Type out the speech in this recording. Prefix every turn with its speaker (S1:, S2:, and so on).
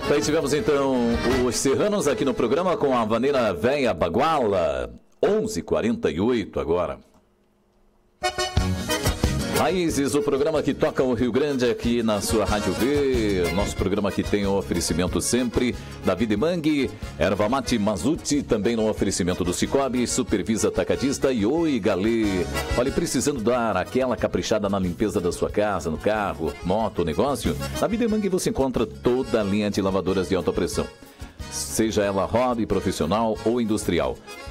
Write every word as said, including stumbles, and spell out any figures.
S1: Aí tivemos então os Serranos aqui no programa com a Vaneira Véia Baguala, onze e quarenta e oito agora. Raízes, o programa que toca o Rio Grande aqui na sua Rádio V. Nosso programa que tem o oferecimento sempre da Videmangue, Erva Mate Mazuti, também no oferecimento do Cicobi, Supervisa Atacadista e Oi Galê. Olha, precisando dar aquela caprichada na limpeza da sua casa, no carro, moto, negócio? Na Videmangue você encontra toda a linha de lavadoras de alta pressão, seja ela hobby, profissional ou industrial.